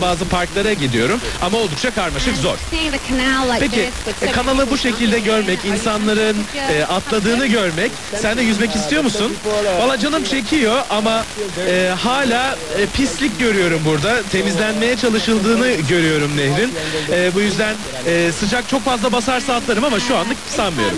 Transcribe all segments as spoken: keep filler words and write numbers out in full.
bazı parklara gidiyorum ama oldukça karmaşık, zor. Peki e, kanalı bu şekilde görmek, insanların e, atladığını görmek, sen de yüzmek istiyor musun? Valla canım çekiyor ama e, hala e, pislik görüyorum burada. Temizlenmeye çalışıldığını görüyorum nehrin. E, bu yüzden e, sıcak çok fazla basarsa atlarım ama şu anlık sanmıyorum.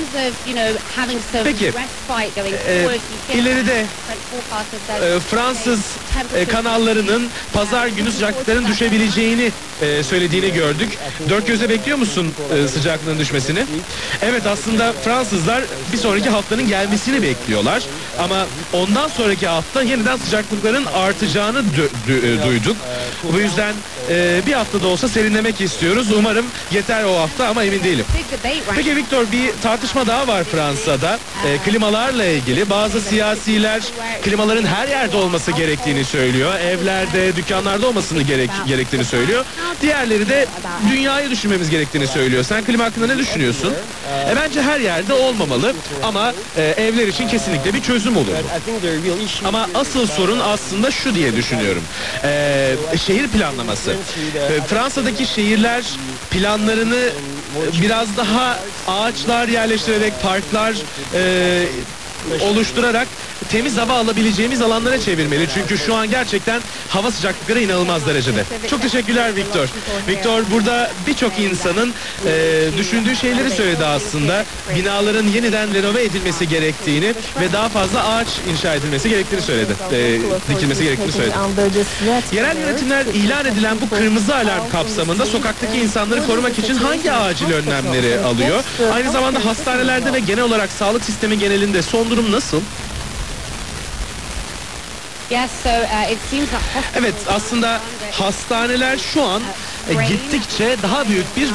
Peki e, ileride e, Fransız e, kanallarının pazar günü sıcaklıkların düşebileceğini e, söylediğini gördük. Dört gözle bekliyor musun e, sıcaklığın düşmesini? Evet, aslında Fransızlar bir sonraki haftanın gelmesini bekliyorlar. Ama ondan sonraki hafta yeniden sıcaklıkların artacağını e, duyduk. Bu yüzden e, bir haftada olsa serinlemek istiyoruz. Umarım yeter o hafta ama emin değilim. Peki Victor, bir tartışma daha var Fransa'da. E, klimalarla ilgili bazı siyasiler klimaların her yerde olması gerektiğini söylüyor. Evlerde, dükkanlarda olmasını gerek, gerektiğini söylüyor. Diğerleri de dünyayı düşünmemiz gerektiğini söylüyor. Sen klima hakkında ne düşünüyorsun? E, bence her yerde olmamalı ama e, evler için kesinlikle bir çözüm olur. Ama asıl sorun aslında şu diye düşünüyorum. E, şehir planlaması. E, Fransa'daki şehirler planlarını e, biraz daha ağaçlar yerleştirerek, parklar e, oluşturarak temiz hava alabileceğimiz alanlara çevirmeli. Çünkü şu an gerçekten hava sıcaklıkları inanılmaz derecede. Çok teşekkürler Victor. Victor burada birçok insanın e, düşündüğü şeyleri söyledi aslında. Binaların yeniden renove edilmesi gerektiğini ve daha fazla ağaç inşa edilmesi gerektiğini söyledi. E, dikilmesi gerektiğini söyledi. Yerel yönetimler ilan edilen bu kırmızı alarm kapsamında sokaktaki insanları korumak için hangi acil önlemleri alıyor? Aynı zamanda hastanelerde ve genel olarak sağlık sistemi genelinde son durum nasıl? Evet, aslında hastaneler şu an e, gittikçe daha büyük bir